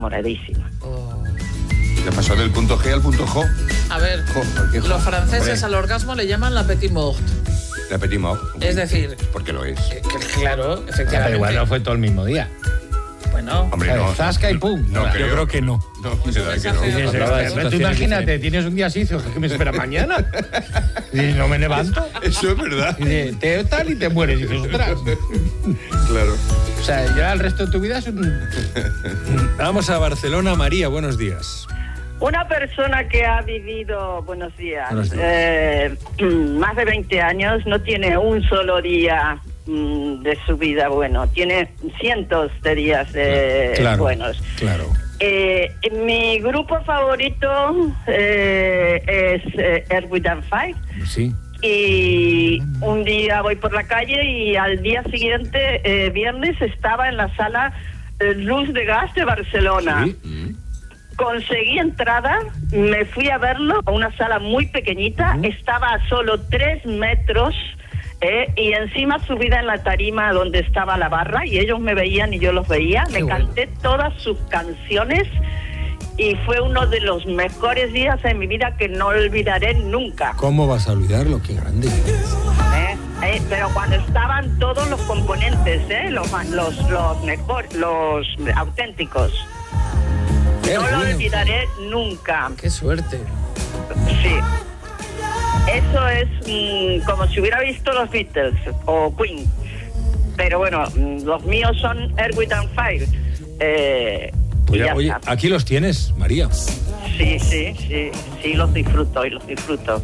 enamoradísima. Le pasó del punto G al punto J. A ver, los franceses al orgasmo le llaman la petit mort. La petit mort. Es decir... Porque lo es. Claro, efectivamente. Pero igual no fue todo el mismo día. Bueno, hombre, no. Zasca y pum. No, Yo creo que no. No, que no. Tú imagínate, tienes un día así, ¿qué me espera mañana? Y no me levanto. Eso es verdad. Y te tal y te mueres. Y dices, ostras. Claro. O sea, ya el resto de tu vida es un... Vamos a Barcelona. María, buenos días. Una persona que ha vivido, buenos días, Buenos días. Más de 20 años, no tiene un solo día de su vida bueno, tiene cientos de días buenos. Claro. Mi grupo favorito es Earth, Wind and Fire. Sí. Y un día voy por la calle y al día siguiente, viernes, estaba en la sala Luz de Gas de Barcelona. Sí. Conseguí entrada, me fui a verlo a una sala muy pequeñita, estaba a solo 3 metros y encima subida en la tarima donde estaba la barra y ellos me veían y yo los veía. Me canté todas sus canciones y fue uno de los mejores días en mi vida que no olvidaré nunca. ¿Cómo vas a olvidarlo? Qué grande. Pero cuando estaban todos los componentes, los mejores, los auténticos. No lo olvidaré nunca. Qué suerte. Sí. Eso es como si hubiera visto los Beatles o Queen. Pero bueno, los míos son Earth, Wind and Fire. Pues ya, oye, aquí los tienes, María. Sí, los disfruto y los disfruto.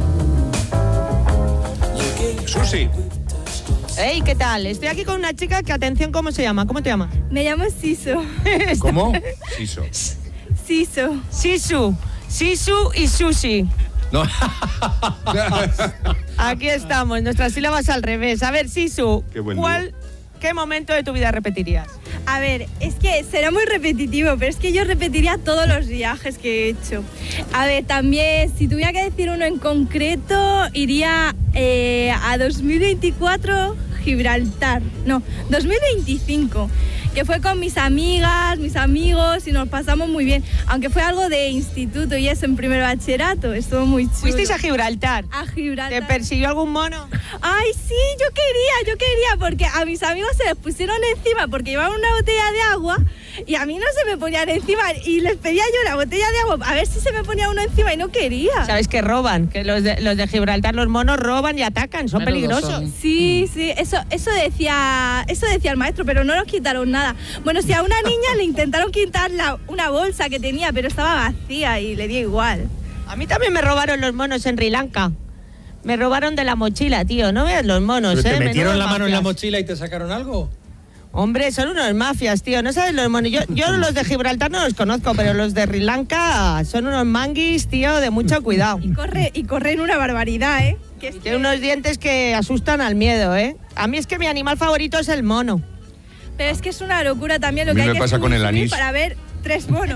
Susi. Hey, ¿qué tal? Estoy aquí con una chica que, atención, ¿cómo se llama? ¿Cómo te llamas? Me llamo Siso. ¿Cómo? Siso. Siso. Sisu y Susi. No. Aquí estamos, nuestras sílabas al revés. A ver, Sisu, ¿qué momento de tu vida repetirías? A ver, es que será muy repetitivo, pero es que yo repetiría todos los viajes que he hecho. A ver, también, si tuviera que decir uno en concreto, iría a 2024, Gibraltar. No, 2025, que fue con mis amigas, mis amigos y nos pasamos muy bien. Aunque fue algo de instituto y eso en primer bachillerato, estuvo muy chulo. ¿Fuisteis a Gibraltar? A Gibraltar. ¿Te persiguió algún mono? Ay, sí, yo quería, porque a mis amigos se les pusieron encima porque llevaban una botella de agua y a mí no se me ponían encima y les pedía yo la botella de agua a ver si se me ponía uno encima y no quería. ¿Sabes que roban? Que los de Gibraltar, los monos roban y atacan, son peligrosos. Sí, eso decía el maestro, pero no nos quitaron nada. Bueno, si a una niña le intentaron quitar una bolsa que tenía, pero estaba vacía y le dio igual. A mí también me robaron los monos en Sri Lanka. Me robaron de la mochila, tío. No veas los monos, ¿Pero te metieron la mano mafias en la mochila y te sacaron algo? Hombre, son unos mafias, tío. No sabes los monos. Yo los de Gibraltar no los conozco, pero los de Sri Lanka son unos manguis, tío, de mucho cuidado. Y corren una barbaridad, ¿eh? Tiene unos dientes que asustan al miedo, ¿eh? A mí es que mi animal favorito es el mono. Pero es que es una locura también lo que hay que pasa con el anís para ver 3 monos.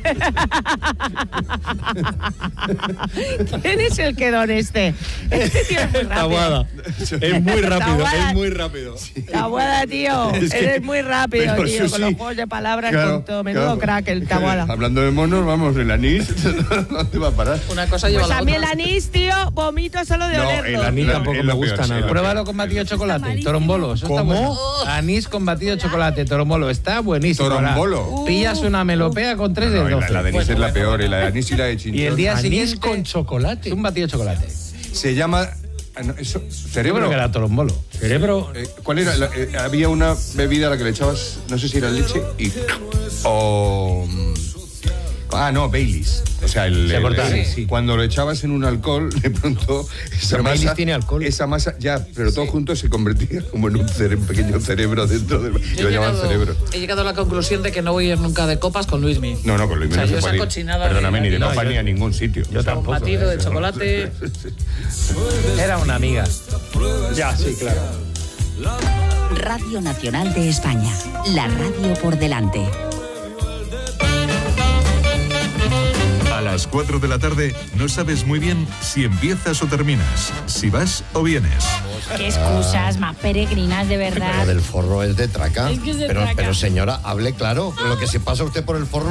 ¿Quién es el quedón este? Este tío es muy rápido. Taboada. Es muy rápido, Taboada. es muy rápido. Taboada, tío. Eres muy rápido, pero tío. sí, con los juegos de palabras, claro, con todo. Menudo crack el Taboada. Hablando de monos, vamos, el anís, ¿dónde va a parar? Una cosa lleva Pues a la a mí otra. el anís, tío, vomito solo de olerlo. A mí tampoco me gusta nada. Pruébalo con batido de chocolate, torombolo. Eso está bueno. Anís con batido de chocolate, torombolo. Está buenísimo. Torombolo. Pillas una melopea con 3 de 12. La de anís es la peor, y la de anís y la de chinchón. Y el día Anís siguiente con chocolate. un batido de chocolate. Se llama... Yo cerebro. creo que era torombolo. Cerebro. ¿Cuál era? Había una bebida a la que le echabas, no sé si era leche, no, Baileys. O sea, cuando lo echabas en un alcohol, de pronto esa Pero masa... Baileys tiene alcohol. Esa masa, ya, pero todo junto se convertía como en un pequeño cerebro dentro del... Lo llamaban cerebro. He llegado a la conclusión de que no voy a ir nunca de copas con Luismi. No, con Luismi no yo se esa puede ir. cochinada Perdóname, ni de no, copa ni a ningún sitio. Yo tampoco. Batido de chocolate. Era una amiga. Ya, sí, claro. Radio Nacional de España. La radio por delante. A las 4 de la tarde no sabes muy bien si empiezas o terminas, si vas o vienes. Qué excusas más peregrinas, de verdad. Pero del forro es de traca. Es que es de pero, traca. pero señora, hable claro. Lo que se pasa usted por el forro